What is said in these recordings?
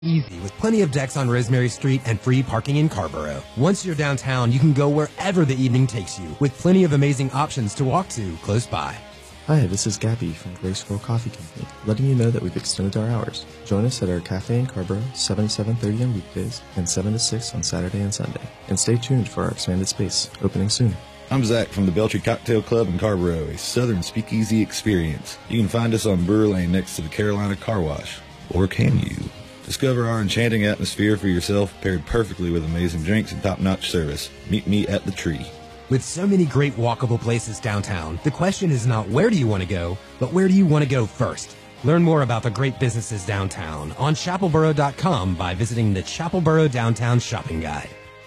Easy, with plenty of decks on Rosemary Street and free parking in Carborough. Once you're downtown, you can go wherever the evening takes you, with plenty of amazing options to walk to close by. Hi, this is Gabby from Graceful Coffee Company, letting you know that we've extended our hours. Join us at our cafe in Carborough, 7 to 7:30 on weekdays, and 7 to 6 on Saturday and Sunday. And stay tuned for our expanded space, opening soon. I'm Zach from the Beltry Cocktail Club in Carborough, a southern speakeasy experience. You can find us on Brewer Lane next to the Carolina Car Wash. Or can you? Discover our enchanting atmosphere for yourself, paired perfectly with amazing drinks and top-notch service. Meet me at the Tree. With so many great walkable places downtown, the question is not where do you want to go, but where do you want to go first? Learn more about the great businesses downtown on chapelboro.com by visiting the Chapelboro Downtown Shopping Guide.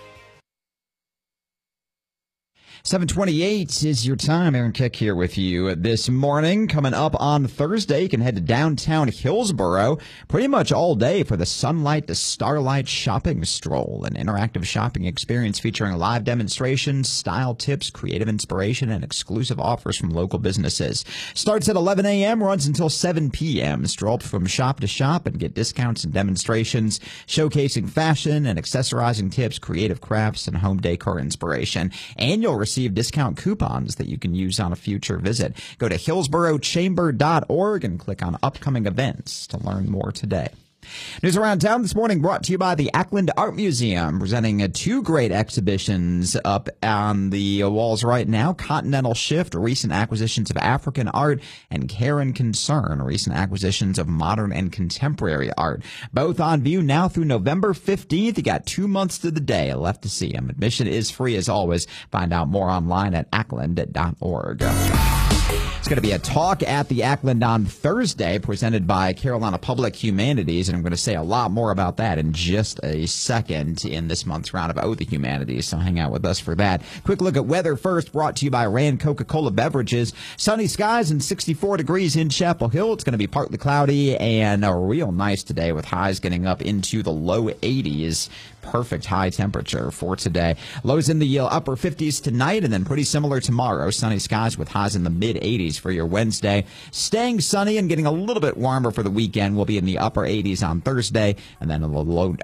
7:28 is your time. Aaron Keck here with you this morning. Coming up on Thursday, you can head to downtown Hillsboro pretty much all day for the Sunlight to Starlight Shopping Stroll, an interactive shopping experience featuring live demonstrations, style tips, creative inspiration, and exclusive offers from local businesses. Starts at 11 a.m., runs until 7 p.m. Stroll from shop to shop and get discounts and demonstrations showcasing fashion and accessorizing tips, creative crafts, and home decor inspiration. And you'll receive discount coupons that you can use on a future visit. Go to hillsborochamber.org and click on upcoming events to learn more today. News around town this morning brought to you by the Ackland Art Museum, presenting two great exhibitions up on the walls right now. Continental Shift, recent acquisitions of African art, and Care and Concern, recent acquisitions of modern and contemporary art. Both on view now through November 15th. You got 2 months to the day left to see them. Admission is free as always. Find out more online at ackland.org. It's going to be a talk at the Ackland on Thursday presented by Carolina Public Humanities, and I'm going to say a lot more about that in just a second in this month's round of Oh the Humanities, so hang out with us for that. Quick look at weather first, brought to you by Rand Coca-Cola Beverages. Sunny skies and 64 degrees in Chapel Hill. It's going to be partly cloudy and real nice today with highs getting up into the low 80s. Perfect high temperature for today. Lows in the upper 50s tonight, and then pretty similar tomorrow. Sunny skies with highs in the mid 80s for your Wednesday. Staying sunny and getting a little bit warmer for the weekend. We'll be in the upper 80s on Thursday, and then in the low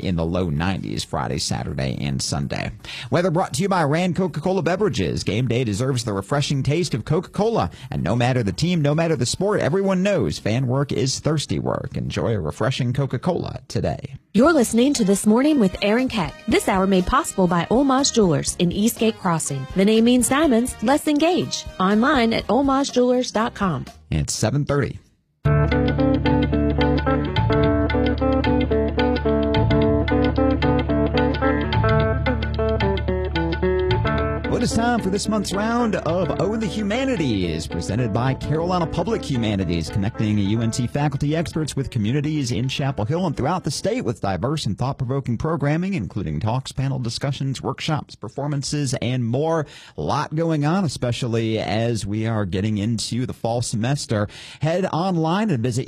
90s Friday, Saturday, and Sunday. Weather brought to you by Rand Coca-Cola Beverages. Game day deserves the refreshing taste of Coca-Cola, and no matter the team, no matter the sport, everyone knows fan work is thirsty work. Enjoy a refreshing Coca-Cola today. You're listening to This Morning with Aaron Keck. This hour made possible by Olmaz Jewelers in Eastgate Crossing. The name means diamonds. Let's engage. Online at olmazjewelers.com. It's 7:30. It is time for this month's round of Oh the Humanities, presented by Carolina Public Humanities, connecting UNC faculty experts with communities in Chapel Hill and throughout the state with diverse and thought-provoking programming, including talks, panel discussions, workshops, performances, and more. A lot going on, especially as we are getting into the fall semester. Head online and visit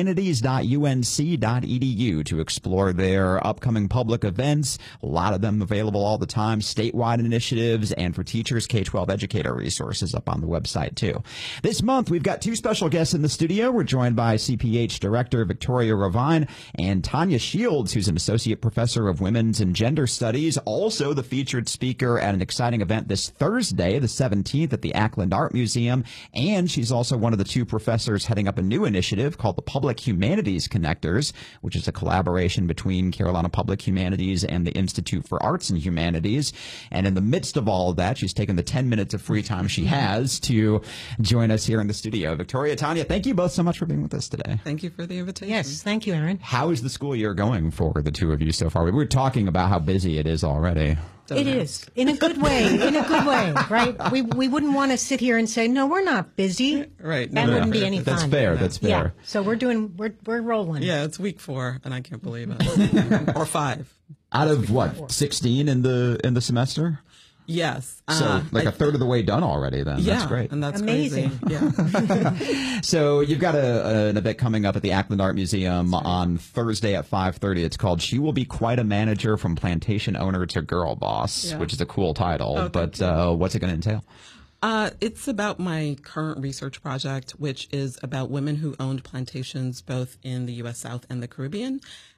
humanities.unc.edu to explore their upcoming public events. A lot of them available all the time, statewide initiatives, and for teachers, K-12 educator resources up on the website, too. This month, we've got two special guests in the studio. We're joined by CPH Director Victoria Ravine and Tanya Shields, who's an Associate Professor of Women's and Gender Studies, also the featured speaker at an exciting event this Thursday, the 17th, at the Ackland Art Museum. And she's also one of the two professors heading up a new initiative called the Public Humanities Connectors, which is a collaboration between Carolina Public Humanities and the Institute for Arts and Humanities. And in the midst of all of that, she's taken the 10 minutes of free time she has to join us here in the studio. Victoria, Tanya, thank you both so much for being with us today. Thank you for the invitation. Yes, thank you, Aaron. How is the school year going for the two of you so far? We were talking about how busy it is already. It is, in a good way, right? We wouldn't want to sit here and say, no, we're not busy. Right. That wouldn't be any fun. That's fair. That's fair. Yeah. So we're rolling. Yeah, it's week 4, and I can't believe it. Or 5. Out of what, 16 in the semester? Yes. So a third of the way done already then. Yeah, that's great. And that's amazing. Crazy. Yeah. So you've got an event coming up at the Ackland Art Museum on Thursday at 5:30. It's called She Will Be Quite a Manager from Plantation Owner to Girl Boss, which is a cool title. Oh, but what's it going to entail? It's about my current research project, which is about women who owned plantations both in the U.S. South and the Caribbean.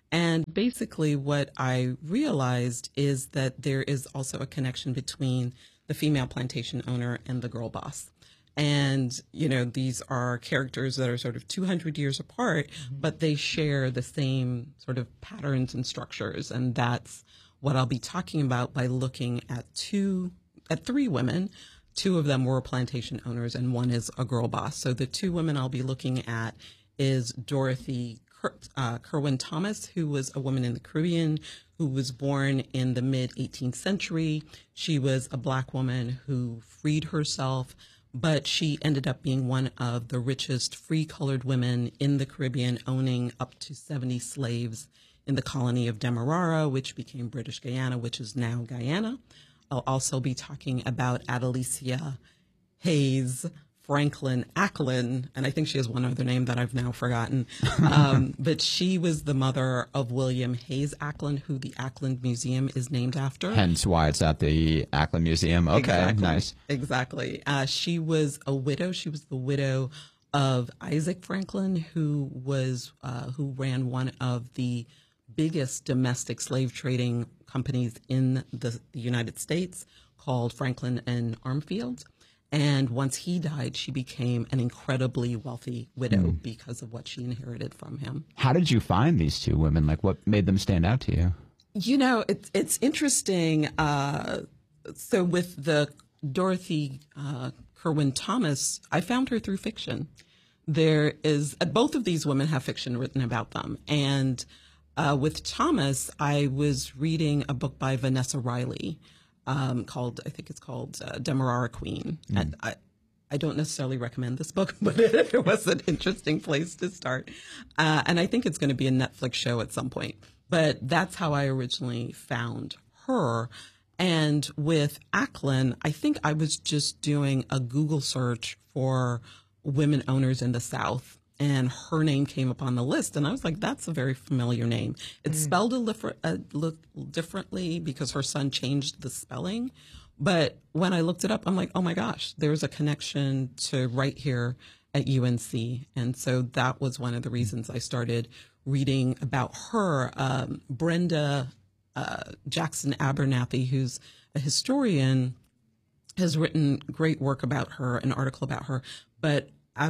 And basically what I realized is that there is also a connection between the female plantation owner and the girl boss. And, you know, these are characters that are sort of 200 years apart, but they share the same sort of patterns and structures. And that's what I'll be talking about by looking at three women. Two of them were plantation owners and one is a girl boss. So the two women I'll be looking at is Dorothy Kirwan Thomas, who was a woman in the Caribbean who was born in the mid-18th century. She was a Black woman who freed herself, but she ended up being one of the richest free colored women in the Caribbean, owning up to 70 slaves in the colony of Demerara, which became British Guyana, which is now Guyana. I'll also be talking about Adelicia Hayes Franklin Acklin, and I think she has one other name that I've now forgotten. But she was the mother of William Hayes Acklin, who the Acklin Museum is named after. Hence why it's at the Acklin Museum. Okay, exactly. Nice. Exactly. She was a widow. She was the widow of Isaac Franklin, who ran one of the biggest domestic slave trading companies in the United States, called Franklin and Armfield. And once he died, she became an incredibly wealthy widow because of what she inherited from him. How did you find these two women? Like, what made them stand out to you? You know, it's interesting. So with the Dorothy Kirwan Thomas, I found her through fiction. Both of these women have fiction written about them. And with Thomas, I was reading a book by Vanessa Riley, called Demerara Queen. And I don't necessarily recommend this book, but it was an interesting place to start. And I think it's going to be a Netflix show at some point. But that's how I originally found her. And with Acklin, I think I was just doing a Google search for women owners in the South, and her name came up on the list, and I was like, that's a very familiar name. It's spelled differently because her son changed the spelling. But when I looked it up, I'm like, oh my gosh, there's a connection to right here at UNC. And so that was one of the reasons I started reading about her. Brenda Jackson Abernathy, who's a historian, has written great work about her, an article about her. But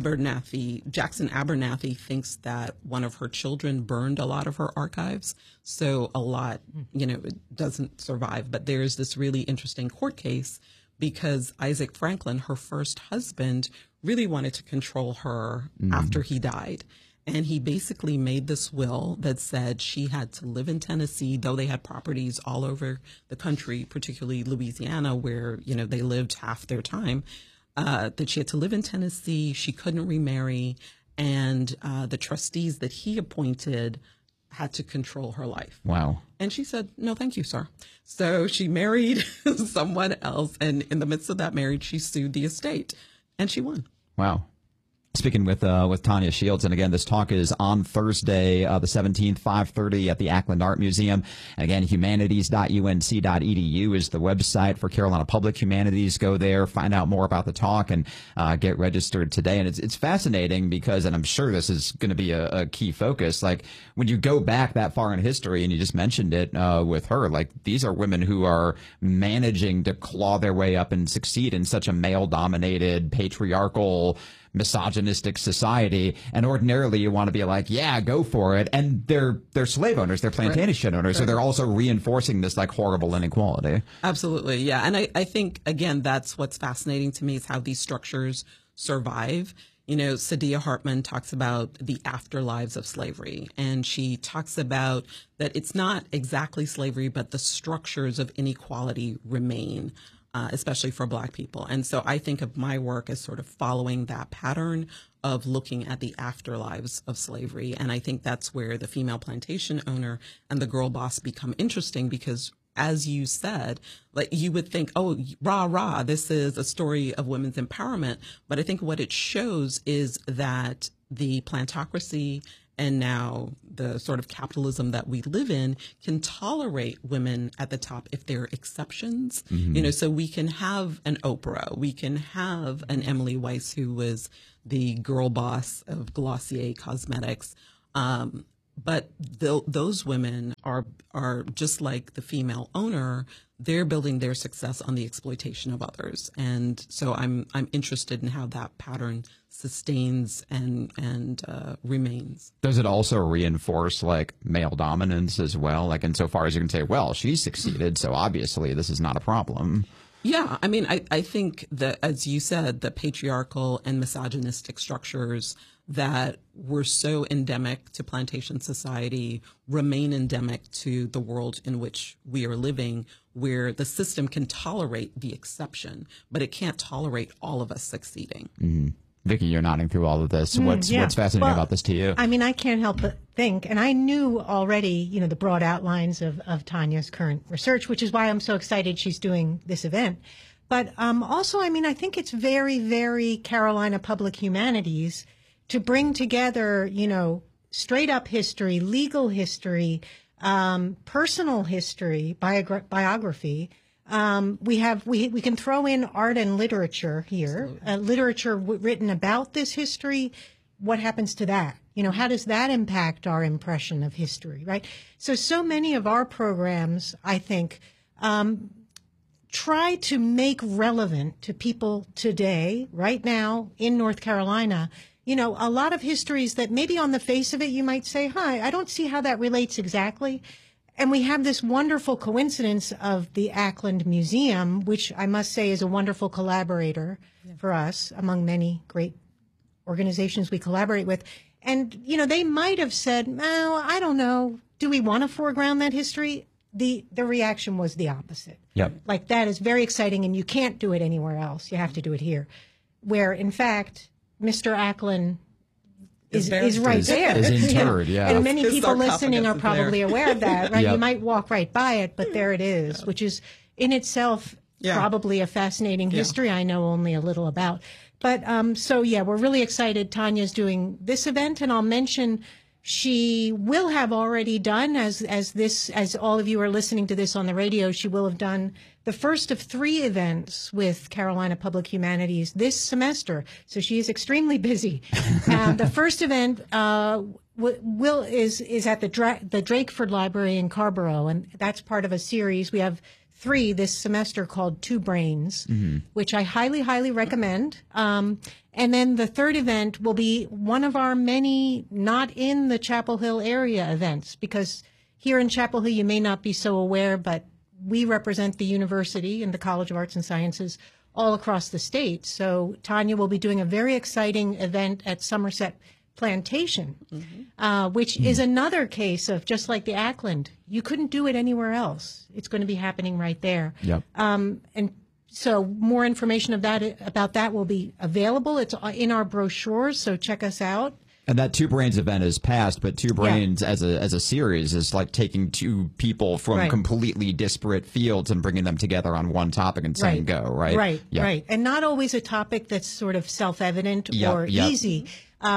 Jackson Abernathy thinks that one of her children burned a lot of her archives. So a lot, it doesn't survive. But there's this really interesting court case because Isaac Franklin, her first husband, really wanted to control her after he died. And he basically made this will that said she had to live in Tennessee, though they had properties all over the country, particularly Louisiana, where, they lived half their time. That she had to live in Tennessee, she couldn't remarry, and the trustees that he appointed had to control her life. Wow. And she said, no, thank you, sir. So she married someone else, and in the midst of that marriage, she sued the estate, and she won. Wow. Speaking with Tanya Shields, and again, this talk is on Thursday, the 17th, 5:30 at the Acklin Art Museum. And again, humanities.unc.edu is the website for Carolina Public Humanities. Go there, find out more about the talk, and get registered today. And it's fascinating because, and I'm sure this is going to be a key focus, like when you go back that far in history, and you just mentioned it with her, like these are women who are managing to claw their way up and succeed in such a male-dominated, patriarchal, misogynistic society, and ordinarily you want to be like, yeah, go for it. And they're slave owners, they're plantation owners, so they're also reinforcing this like horrible inequality. Absolutely, yeah. And I think, again, that's what's fascinating to me is how these structures survive. Saidiya Hartman talks about the afterlives of slavery, and she talks about that it's not exactly slavery, but the structures of inequality remain. Especially for Black people. And so I think of my work as sort of following that pattern of looking at the afterlives of slavery. And I think that's where the female plantation owner and the girl boss become interesting because, as you said, like you would think, oh, rah, this is a story of women's empowerment. But I think what it shows is that the plantocracy and now the sort of capitalism that we live in can tolerate women at the top if there are exceptions. So we can have an Oprah, we can have an Emily Weiss, who was the girl boss of Glossier Cosmetics. But those women are just like the female owner. They're building their success on the exploitation of others, and so I'm interested in how that pattern sustains and remains. Does it also reinforce like male dominance as well? Like insofar as you can say, well, she succeeded, so obviously this is not a problem. Yeah, I mean, I think that, as you said, the patriarchal and misogynistic structures that were so endemic to plantation society remain endemic to the world in which we are living, where the system can tolerate the exception, but it can't tolerate all of us succeeding. Mm-hmm. Vicki, you're nodding through all of this. What's fascinating about this to you? I mean, I can't help but think, and I knew already, the broad outlines of Tanya's current research, which is why I'm so excited she's doing this event. But also, I mean, I think it's very, very Carolina Public Humanities to bring together, straight up history, legal history, personal history, biography. We can throw in art and literature here, literature written about this history. What happens to that? How does that impact our impression of history, right? So many of our programs, I think, try to make relevant to people today, right now in North Carolina, a lot of histories that maybe on the face of it, you might say, I don't see how that relates exactly. And we have this wonderful coincidence of the Ackland Museum, which I must say is a wonderful collaborator for us among many great organizations we collaborate with. And, they might have said, well, I don't know. Do we want to foreground that history? The reaction was the opposite. Yep. Like, that is very exciting, and you can't do it anywhere else. You have to do it here. Where, in fact, Mr. Ackland is right there. Is interred, yeah. And many people listening are probably aware of that, right? Yep. You might walk right by it, but there it is, which is in itself probably a fascinating history I know only a little about. But we're really excited. Tanya's doing this event, and I'll mention she will have already done, as all of you are listening to this on the radio, she will have done the first of 3 events with Carolina Public Humanities this semester. So she is extremely busy. The first event is at the Drakeford Library in Carrboro, and that's part of a series. We have 3 this semester called Two Brains, which I highly, highly recommend. And then the third event will be one of our many not in the Chapel Hill area events, because here in Chapel Hill, you may not be so aware, but we represent the university and the College of Arts and Sciences all across the state. So Tanya will be doing a very exciting event at Somerset Plantation, which is another case of, just like the Ackland, you couldn't do it anywhere else. It's going to be happening right there. Yep. And so more information about that will be available. It's in our brochures, so check us out. And that Two Brains event is past, but Two Brains as a series is like taking 2 people from completely disparate fields and bringing them together on one topic and saying go, right? Right, right. And not always a topic that's sort of self-evident or easy.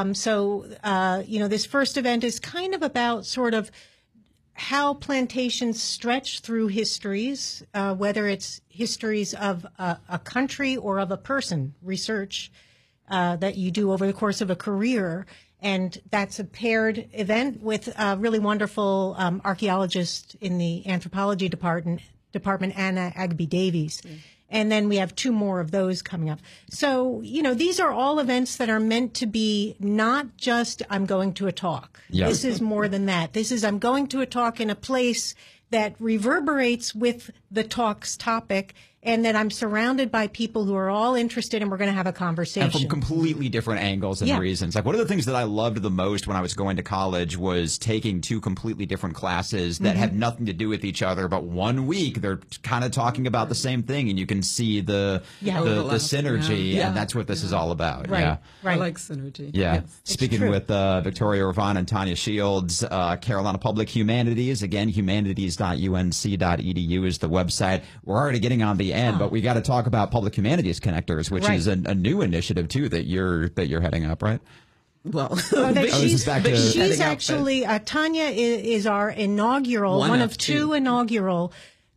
This first event is kind of about sort of how plantations stretch through histories, whether it's histories of a country or of a person, research that you do over the course of a career. And that's a paired event with a really wonderful archaeologist in the anthropology department, Anna Agby Davies. And then we have 2 more of those coming up. So, these are all events that are meant to be not just I'm going to a talk. Yep. This is more than that. This is I'm going to a talk in a place that reverberates with the talk's topic, and that I'm surrounded by people who are all interested, and we're going to have a conversation. And from completely different angles and reasons. Like, one of the things that I loved the most when I was going to college was taking 2 completely different classes that had nothing to do with each other, but one week they're kind of talking about the same thing, and you can see the synergy, and that's what this is all about. Right, right. I like synergy. Yeah. Yes. Speaking with Victoria Ravon and Tanya Shields, Carolina Public Humanities. Again, humanities.unc.edu is the website. We're already getting on the end, but we got to talk about Public Humanities Connectors, which is a new initiative too that you're heading up, right? Well, she's actually Tanya is our inaugural, one of two inaugural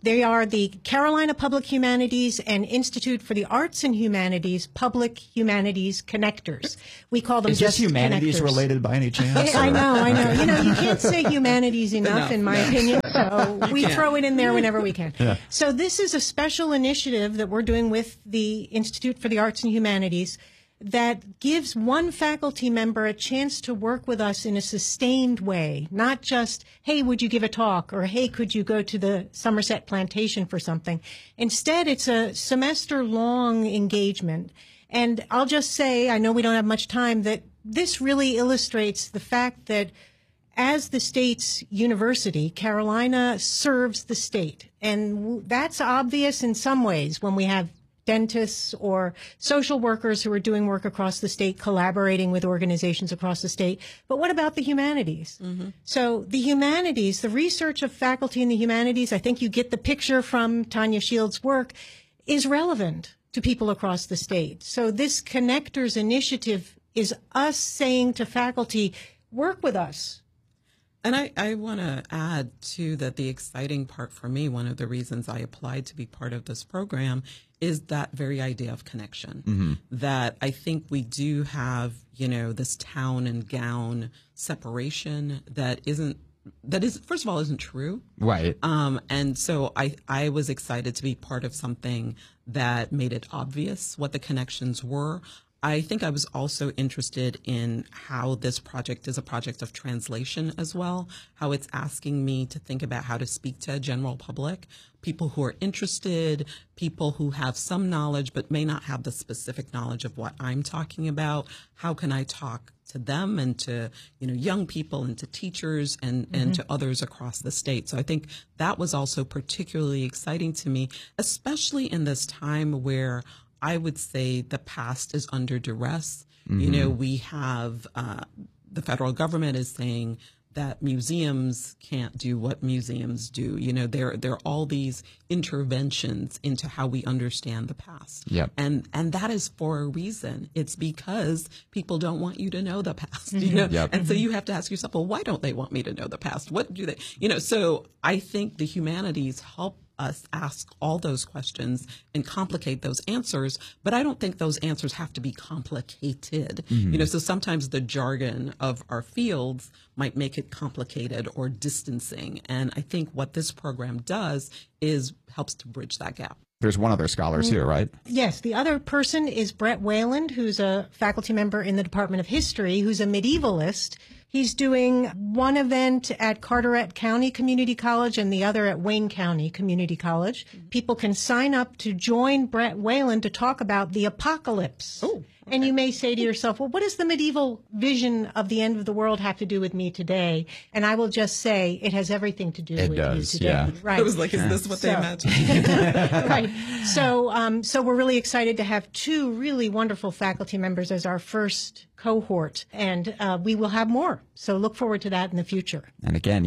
They are the Carolina Public Humanities and Institute for the Arts and Humanities Public Humanities Connectors. We call them Is just this humanities connectors. related by any chance? I know. You know, you can't say humanities enough, in my opinion, so we throw it in there whenever we can. Yeah. So this is a special initiative that we're doing with the Institute for the Arts and Humanities that gives one faculty member a chance to work with us in a sustained way, not just, hey, would you give a talk, or hey, could you go to the Somerset Plantation for something? Instead, it's a semester-long engagement. And I'll just say, I know we don't have much time, that this really illustrates the fact that as the state's university, Carolina serves the state. And that's obvious in some ways when we have dentists or social workers who are doing work across the state, collaborating with organizations across the state. But what about the humanities? Mm-hmm. So the humanities, the research of faculty in the humanities, I think you get the picture from Tanya Shields' work, is relevant to people across the state. So this Connectors initiative is us saying to faculty, work with us. And I want to add, too, that the exciting part for me, one of the reasons I applied to be part of this program, is that very idea of connection. Mm-hmm. That I think we do have, you know, this town and gown separation that is, first of all, isn't true. Right. And so I was excited to be part of something that made it obvious what the connections were. I think I was also interested in how this project is a project of translation as well, how it's asking me to think about how to speak to a general public, people who are interested, people who have some knowledge but may not have the specific knowledge of what I'm talking about. How can I talk to them and to, you know, young people and to teachers and to others across the state? So I think that was also particularly exciting to me, especially in this time where I would say the past is under duress. Mm-hmm. You know, we have the federal government is saying that museums can't do what museums do. You know, there are all these interventions into how we understand the past. Yep. And that is for a reason. It's because people don't want you to know the past, you know? Yep. And so you have to ask yourself, well, why don't they want me to know the past? What do they, you know? So I think the humanities help us ask all those questions and complicate those answers, but I don't think those answers have to be complicated. Mm-hmm. You know, so sometimes the jargon of our fields might make it complicated or distancing. And I think what this program does is helps to bridge that gap. There's one other scholar too, right? Yes. The other person is Brett Wayland, who's a faculty member in the Department of History, who's a medievalist. He's doing one event at Carteret County Community College and the other at Wayne County Community College. People can sign up to join Brett Wayland to talk about the apocalypse. Oh. Okay. And you may say to yourself, well, what does the medieval vision of the end of the world have to do with me today? And I will just say it has everything to do with you today. Yeah. Right. It was like, is this what they imagined? Right. So we're really excited to have two really wonderful faculty members as our first cohort, and we will have more. So look forward to that in the future. And again,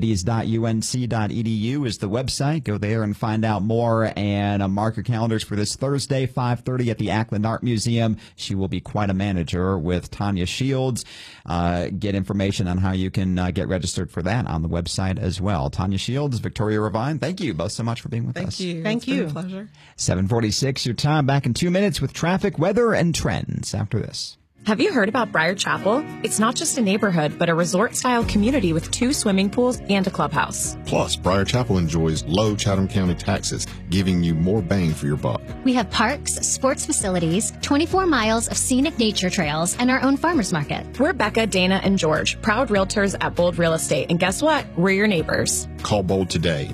humanities.unc.edu is the website. Go there and find out more, and mark your calendars for this Thursday, 5:30 at the Ackland Art Museum. She will be quite a manager with Tanya Shields. Get information on how you can get registered for that on the website as well. Tanya Shields, Victoria Revine, thank you both so much for being with us. Thank you. Thank It's you. been a pleasure. 7:46, your time. Back in 2 minutes with traffic, weather, and trends after this. Have you heard about Briar Chapel? It's not just a neighborhood, but a resort-style community with 2 swimming pools and a clubhouse. Plus, Briar Chapel enjoys low Chatham County taxes, giving you more bang for your buck. We have parks, sports facilities, 24 miles of scenic nature trails, and our own farmers market. We're Becca, Dana, and George, proud realtors at Bold Real Estate. And guess what? We're your neighbors. Call Bold today,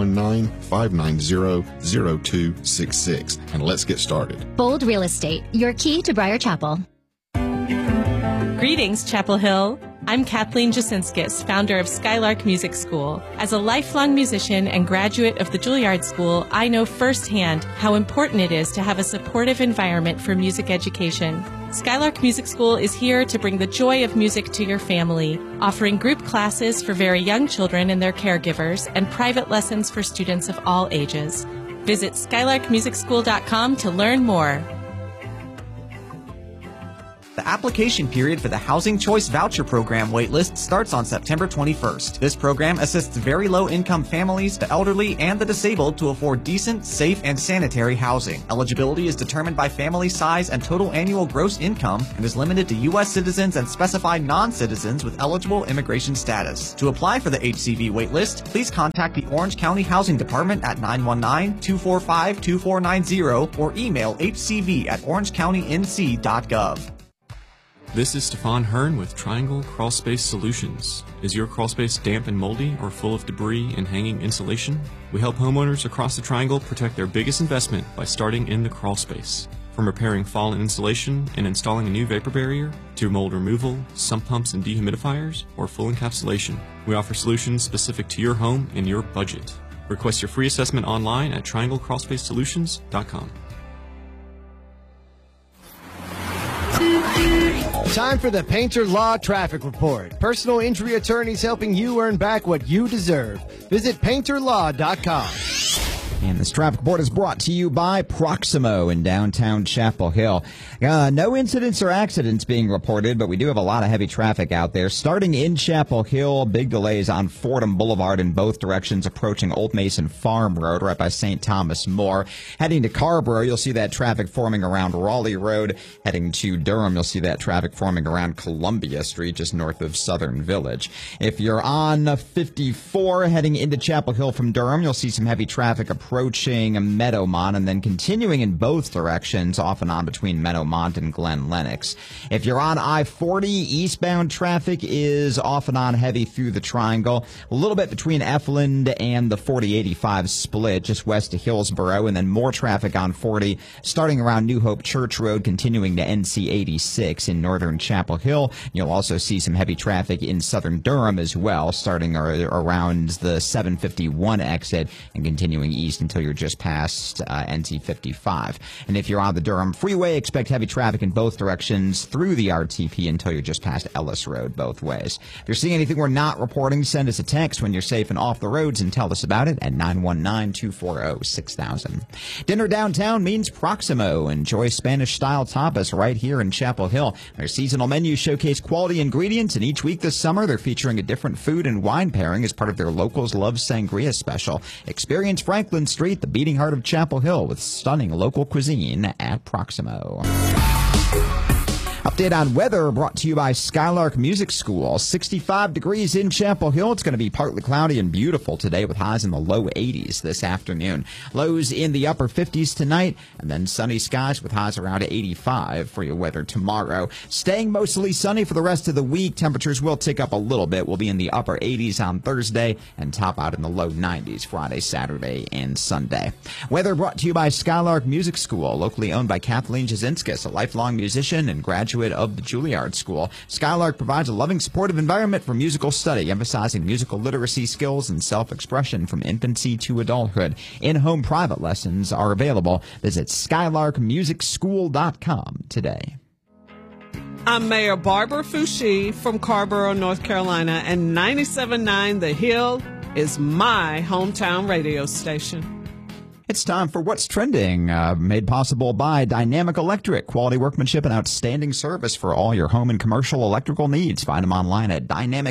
919-590-0266, and let's get started. Bold Real Estate, your key to Briar Chapel. Greetings, Chapel Hill. I'm Kathleen Jasinskis, founder of Skylark Music School. As a lifelong musician and graduate of the Juilliard School, I know firsthand how important it is to have a supportive environment for music education. Skylark Music School is here to bring the joy of music to your family, offering group classes for very young children and their caregivers, and private lessons for students of all ages. Visit skylarkmusicschool.com to learn more. The application period for the Housing Choice Voucher Program waitlist starts on September 21st. This program assists very low-income families, the elderly, and the disabled to afford decent, safe, and sanitary housing. Eligibility is determined by family size and total annual gross income and is limited to U.S. citizens and specified non-citizens with eligible immigration status. To apply for the HCV waitlist, please contact the Orange County Housing Department at 919-245-2490 or email hcv@orangecountync.gov. This is Stefan Hearn with Triangle Crawlspace Solutions. Is your crawlspace damp and moldy or full of debris and hanging insulation? We help homeowners across the Triangle protect their biggest investment by starting in the crawlspace. From repairing fallen insulation and installing a new vapor barrier, to mold removal, sump pumps and dehumidifiers, or full encapsulation, we offer solutions specific to your home and your budget. Request your free assessment online at trianglecrawlspacesolutions.com. Time for the Painter Law Traffic Report. Personal injury attorneys helping you earn back what you deserve. Visit painterlaw.com. And this traffic report is brought to you by Proximo in downtown Chapel Hill. No incidents or accidents being reported, but we do have a lot of heavy traffic out there. Starting in Chapel Hill, big delays on Fordham Boulevard in both directions, approaching Old Mason Farm Road right by St. Thomas More. Heading to Carrboro, you'll see that traffic forming around Raleigh Road. Heading to Durham, you'll see that traffic forming around Columbia Street, just north of Southern Village. If you're on 54 heading into Chapel Hill from Durham, you'll see some heavy traffic approaching Meadowmont and then continuing in both directions off and on between Meadowmont and Glen Lennox. If you're on I-40, eastbound traffic is off and on heavy through the Triangle, a little bit between Efland and the 4085 split just west of Hillsboro, and then more traffic on 40 starting around New Hope Church Road, continuing to NC 86 in northern Chapel Hill. You'll also see some heavy traffic in southern Durham as well, starting around the 751 exit and continuing east until you're just past NC 55. And if you're on the Durham Freeway, expect heavy traffic in both directions through the RTP until you're just past Ellis Road both ways. If you're seeing anything we're not reporting, send us a text when you're safe and off the roads and tell us about it at 919-240-6000. Dinner downtown means Proximo. Enjoy Spanish-style tapas right here in Chapel Hill. Their seasonal menus showcase quality ingredients, and each week this summer they're featuring a different food and wine pairing as part of their Locals Love Sangria special. Experience Franklin Street, the beating heart of Chapel Hill, with stunning local cuisine at Proximo. Update on weather brought to you by Skylark Music School. 65 degrees in Chapel Hill. It's going to be partly cloudy and beautiful today with highs in the low 80s this afternoon. Lows in the upper 50s tonight, and then sunny skies with highs around 85 for your weather tomorrow. Staying mostly sunny for the rest of the week. Temperatures will tick up a little bit. We'll be in the upper 80s on Thursday and top out in the low 90s Friday, Saturday, and Sunday. Weather brought to you by Skylark Music School, locally owned by Kathleen Jasinskis, a lifelong musician and graduate of the Juilliard School. Skylark provides a loving, supportive environment for musical study, emphasizing musical literacy skills and self-expression from infancy to adulthood. In-home private lessons are available. Visit skylarkmusicschool.com today. I'm Mayor Barbara Foushee from Carrboro, North Carolina, and 97.9 The Hill is my hometown radio station. It's time for What's Trending, made possible by Dynamic Electric. Quality workmanship and outstanding service for all your home and commercial electrical needs. Find them online at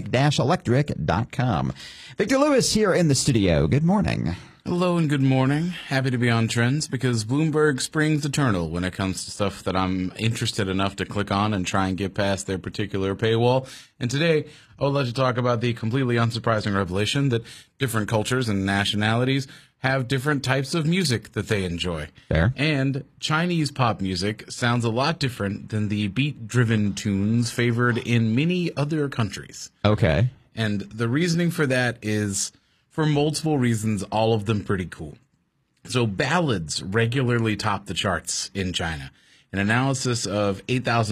dynamic-electric.com. Victor Lewis here in the studio. Good morning. Hello and good morning. Happy to be on Trends because Bloomberg springs eternal when it comes to stuff that I'm interested enough to click on and try and get past their particular paywall. And today, I would like to talk about the completely unsurprising revelation that different cultures and nationalities have different types of music that they enjoy. Fair. And Chinese pop music sounds a lot different than the beat-driven tunes favored in many other countries. Okay. And the reasoning for that is, for multiple reasons, all of them pretty cool. So ballads regularly top the charts in China. An analysis of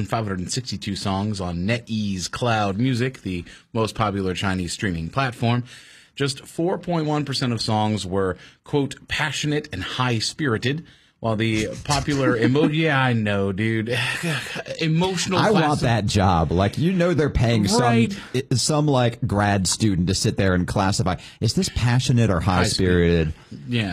8,562 songs on NetEase Cloud Music, the most popular Chinese streaming platform, just 4.1% of songs were, quote, passionate and high-spirited, while the popular emoji, yeah, I know, dude, emotional. I want that job. Like, you know, they're paying some like grad student to sit there and classify, is this passionate or high-spirited? Yeah.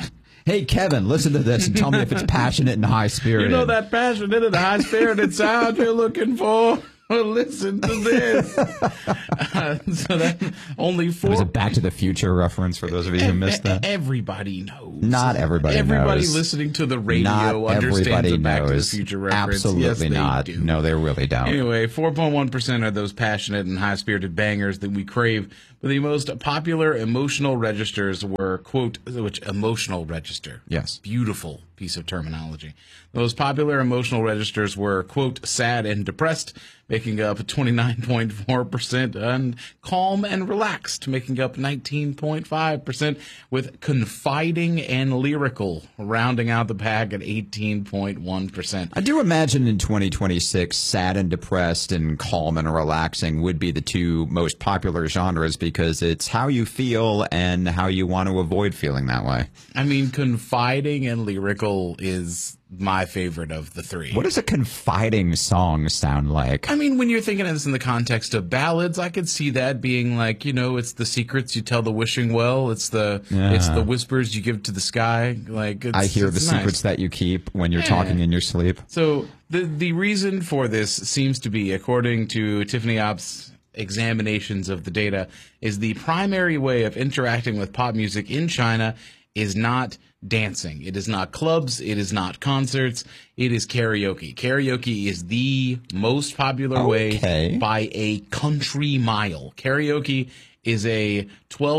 Hey, Kevin, listen to this and tell me if it's passionate and high-spirited. You know that passionate and high-spirited sound you're looking for? Well, listen to this. So that only four. It was a Back to the Future reference for those of you who missed that. Everybody knows. Not everybody knows. Everybody listening to the radio understands the Back to the Future reference. Absolutely not. Do. No, they really don't. Anyway, 4.1% are those passionate and high-spirited bangers that we crave. But the most popular emotional registers were, quote, which emotional register. Yes. Beautiful piece of terminology. The most popular emotional registers were, quote, sad and depressed, making up 29.4%, and calm and relaxed, making up 19.5%, with confiding and lyrical rounding out the pack at 18.1%. I do imagine in 2026, sad and depressed and calm and relaxing would be the two most popular genres because it's how you feel and how you want to avoid feeling that way. I mean, confiding and lyrical is my favorite of the three. What does a confiding song sound like? I mean, when you're thinking of this in the context of ballads, I could see that being like, you know, it's the secrets you tell the wishing well. It's the whispers you give to the sky. Like, I hear the secrets that you keep when you're talking in your sleep. So the reason for this seems to be, according to Tiffany Opp's examinations of the data, is the primary way of interacting with pop music in China is not dancing. It is not clubs. It is not concerts. It is karaoke. Karaoke is the most popular way by a country mile. Karaoke is a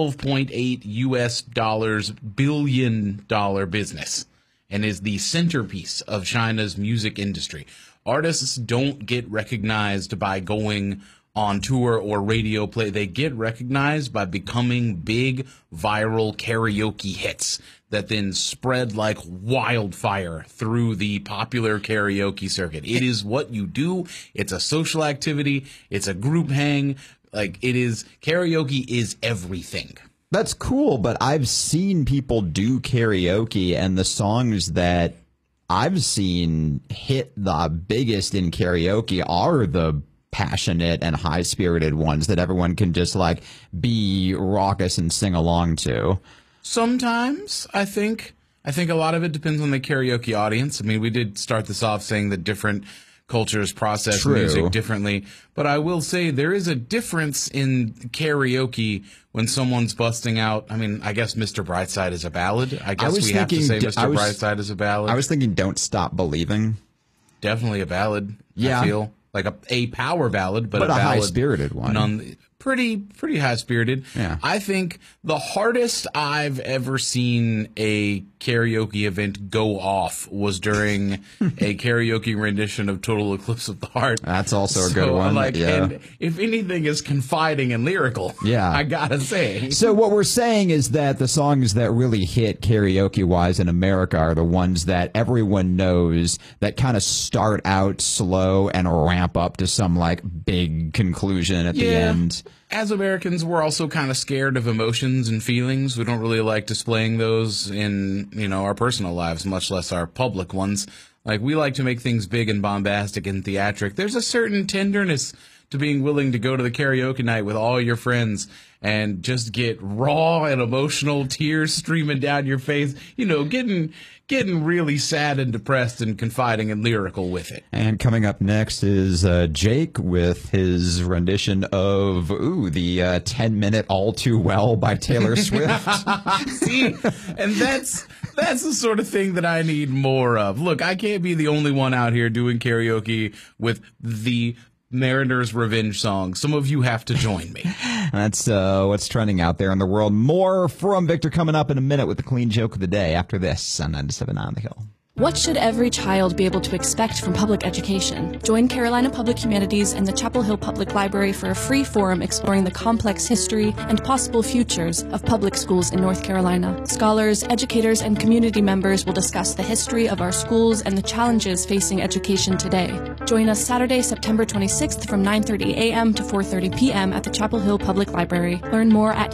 $12.8 billion business and is the centerpiece of China's music industry. Artists don't get recognized by going on tour or radio play. They get recognized by becoming big viral karaoke hits that then spread like wildfire through the popular karaoke circuit. It is what you do. It's a social activity. It's a group hang. Like, it is, karaoke is everything. That's cool, but I've seen people do karaoke, and the songs that I've seen hit the biggest in karaoke are the passionate and high-spirited ones that everyone can just like be raucous and sing along to. Sometimes I think a lot of it depends on the karaoke audience. I mean, we did start this off saying that different cultures process music differently, but I will say there is a difference in karaoke when someone's busting out. I mean, I guess Mr. Brightside is a ballad. I guess we have to say Mr. Brightside is a ballad. I was thinking Don't Stop Believing. Definitely a ballad. Yeah. I feel like a power ballad, but a ballad, high-spirited one. Pretty high-spirited. Yeah. I think the hardest I've ever seen a karaoke event go off was during a karaoke rendition of Total Eclipse of the Heart. That's also a good one. And if anything is confiding and lyrical, I gotta say. So what we're saying is that the songs that really hit karaoke-wise in America are the ones that everyone knows, that kind of start out slow and ramp up to some like big conclusion at the end. As Americans, we're also kind of scared of emotions and feelings. We don't really like displaying those in, you know, our personal lives, much less our public ones. Like, we like to make things big and bombastic and theatric. There's a certain tenderness to being willing to go to the karaoke night with all your friends and just get raw and emotional, tears streaming down your face, you know, getting really sad and depressed and confiding and lyrical with it. And coming up next is Jake with his rendition of the 10-minute All Too Well by Taylor Swift. See, and that's the sort of thing that I need more of. Look, I can't be the only one out here doing karaoke with the Mariner's Revenge song. Some of you have to join me. That's what's trending out there in the world. More from Victor coming up in a minute with the clean joke of the day after this on 97.9 The Hill. What should every child be able to expect from public education? Join Carolina Public Humanities and the Chapel Hill Public Library for a free forum exploring the complex history and possible futures of public schools in North Carolina. Scholars, educators, and community members will discuss the history of our schools and the challenges facing education today. Join us Saturday, September 26th from 9:30 a.m. to 4:30 p.m. at the Chapel Hill Public Library. Learn more at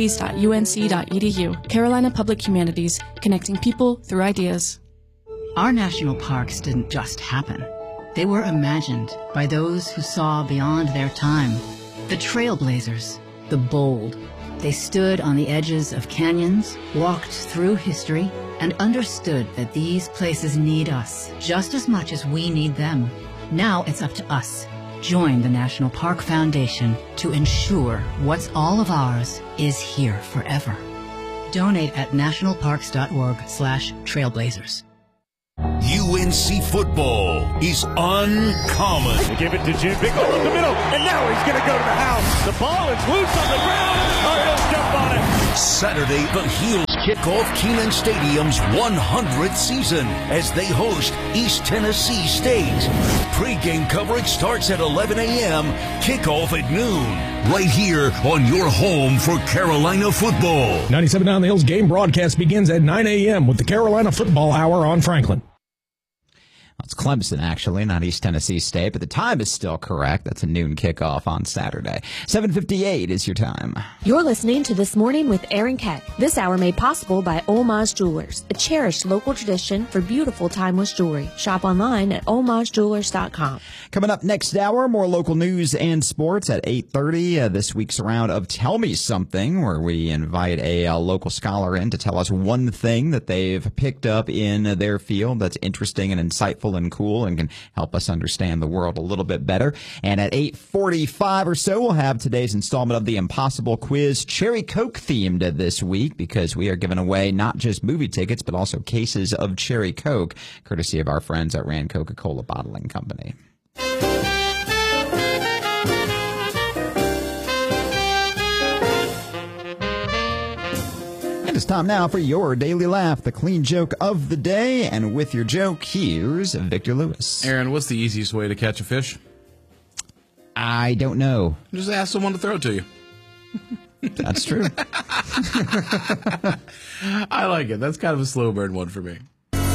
humanities.unc.edu. Carolina Public Humanities, connecting people through ideas. Our national parks didn't just happen. They were imagined by those who saw beyond their time. The trailblazers, the bold, They stood on the edges of canyons, walked through history, and understood that these places need us just as much as we need them. Now it's up to us. Join the National Park Foundation to ensure what's all of ours is here forever. Donate at nationalparks.org/trailblazers. UNC football is uncommon. They give it to Jim. Big over the middle, and now he's going to go to the house. The ball is loose on the ground, and the Cardinals jump on it. Saturday, the Heels kick off Kenan Stadium's 100th season as they host East Tennessee State. Pre-game coverage starts at 11 a.m., kickoff at noon. Right here on your home for Carolina football. 97.9 The Hills game broadcast begins at 9 a.m. with the Carolina Football Hour on Franklin. It's Clemson, actually, not East Tennessee State, but the time is still correct. That's a noon kickoff on Saturday. 7:58 is your time. You're listening to This Morning with Aaron Keck. This hour made possible by Olmaz Jewelers, a cherished local tradition for beautiful timeless jewelry. Shop online at olmazjewelers.com. Coming up next hour, more local news and sports at 8:30. This week's round of Tell Me Something, where we invite a local scholar in to tell us one thing that they've picked up in their field that's interesting and insightful and cool and can help us understand the world a little bit better. And at 8:45 or so, we'll have today's installment of the Impossible Quiz, Cherry Coke themed this week, because we are giving away not just movie tickets, but also cases of Cherry Coke, courtesy of our friends at Rand Coca-Cola Bottling Company. It's time now for your daily laugh, the clean joke of the day. And with your joke, here's Victor Lewis. Aaron, what's the easiest way to catch a fish? I don't know. Just ask someone to throw it to you. That's true. I like it. That's kind of a slow burn one for me.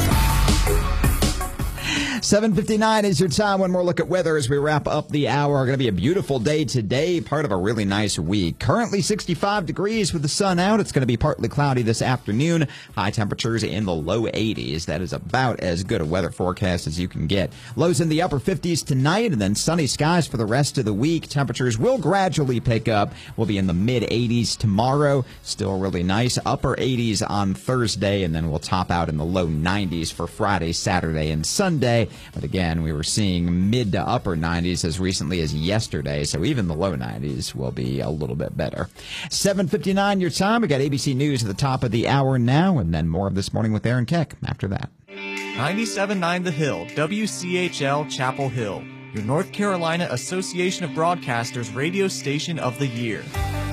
7:59 is your time. One more look at weather as we wrap up the hour. Going to be a beautiful day today, part of a really nice week. Currently 65 degrees with the sun out. It's going to be partly cloudy this afternoon. High temperatures in the low 80s. That is about as good a weather forecast as you can get. Lows in the upper 50s tonight, and then sunny skies for the rest of the week. Temperatures will gradually pick up. We'll be in the mid 80s tomorrow. Still really nice. Upper 80s on Thursday, and then we'll top out in the low 90s for Friday, Saturday, and Sunday. But again, we were seeing mid to upper 90s as recently as yesterday, so even the low 90s will be a little bit better. 7:59 your time. We got ABC News at the top of the hour now, and then more of This Morning with Aaron Keck after that. 97.9 The Hill, WCHL Chapel Hill, your North Carolina Association of Broadcasters radio station of the year.